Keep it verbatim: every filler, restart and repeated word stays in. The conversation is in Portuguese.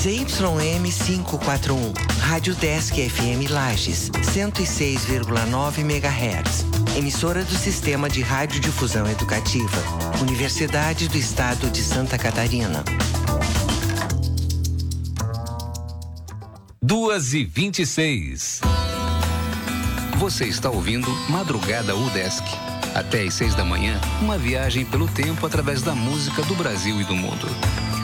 Z Y M quinhentos e quarenta e um, Rádio Desk F M Lages, cento e seis vírgula nove megahertz. Emissora do Sistema de Radiodifusão Educativa, Universidade do Estado de Santa Catarina. duas e vinte e seis. Você está ouvindo Madrugada U Desk. Até às seis da manhã, uma viagem pelo tempo através da música do Brasil e do mundo.